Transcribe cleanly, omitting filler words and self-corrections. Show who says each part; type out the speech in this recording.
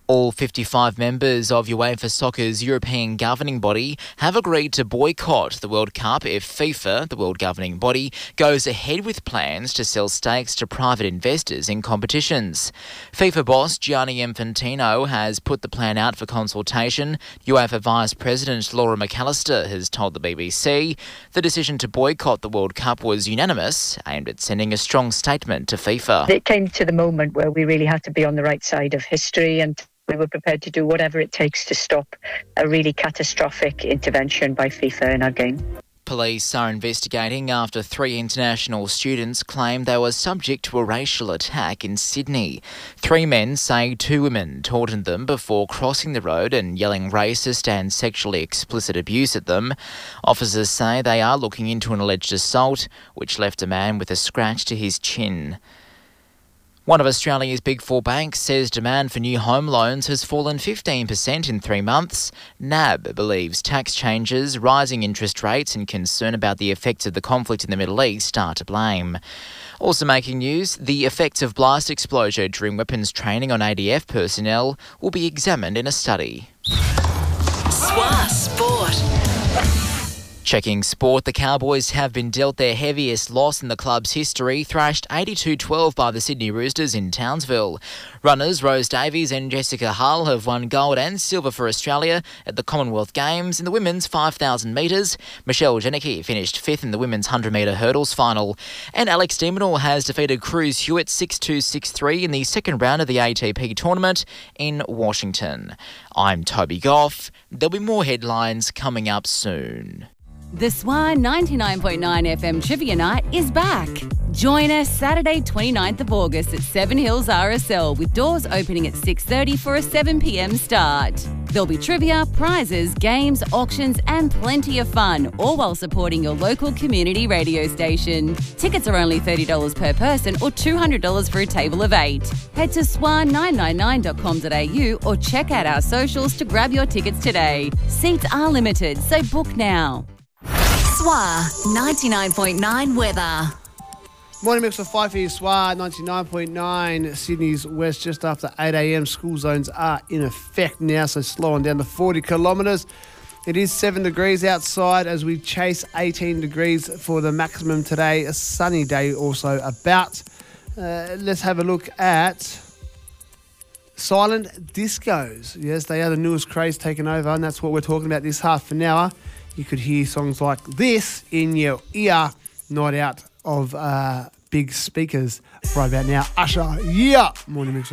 Speaker 1: All 55 members of UEFA Soccer's European governing body have agreed to boycott the World Cup if FIFA, the world governing body, goes ahead with plans to sell stakes to private investors in competitions. FIFA boss Gianni Infantino has put the plan out for consultation. UEFA Vice President Laura McAllister has told the BBC the decision to boycott the World Cup was unanimous, aimed at sending a strong statement to FIFA.
Speaker 2: It came to the moment where we really had to be on the right side of history, and we were prepared to do whatever it takes to stop a really catastrophic intervention by FIFA in our game.
Speaker 1: Police are investigating after 3 international students claim they were subject to a racial attack in Sydney. 3 men say 2 women taunted them before crossing the road and yelling racist and sexually explicit abuse at them. Officers say they are looking into an alleged assault, which left a man with a scratch to his chin. One of Australia's Big Four banks says demand for new home loans has fallen 15% in 3 months. NAB believes tax changes, rising interest rates and concern about the effects of the conflict in the Middle East are to blame. Also making news, the effects of blast exposure during weapons training on ADF personnel will be examined in a study.
Speaker 3: SWA Sport.
Speaker 1: Checking sport, the Cowboys have been dealt their heaviest loss in the club's history, thrashed 82-12 by the Sydney Roosters in Townsville. Runners Rose Davies and Jessica Hull have won gold and silver for Australia at the Commonwealth Games in the women's 5,000 metres. Michelle Janicki finished 5th in the women's 100-metre hurdles final. And Alex de Minaur has defeated Cruz Hewitt 6-2, 6-3 in the second round of the ATP tournament in Washington. I'm Toby Goff. There'll be more headlines coming up soon.
Speaker 4: The SWA 99.9 FM Trivia Night is back. Join us Saturday 29th of August at Seven Hills RSL with doors opening at 6:30 for a 7pm start. There'll be trivia, prizes, games, auctions and plenty of fun, all while supporting your local community radio station. Tickets are only $30 per person or $200 for a table of 8. Head to swa999.com.au or check out our socials to grab your tickets today. Seats are limited, so book now.
Speaker 3: SWA 99.9 weather.
Speaker 5: Morning mix of 5 for you, SWA 99.9. Sydney's west just after 8 a.m. School zones are in effect now, so slowing down to 40 kilometres. It is 7 degrees outside as we chase 18 degrees for the maximum today. A sunny day also about. Let's have a look at silent discos. Yes, they are the newest craze taken over, and that's what we're talking about this half an hour. You could hear songs like this in your ear, not out of big speakers right about now. Usher, yeah! Morning mix.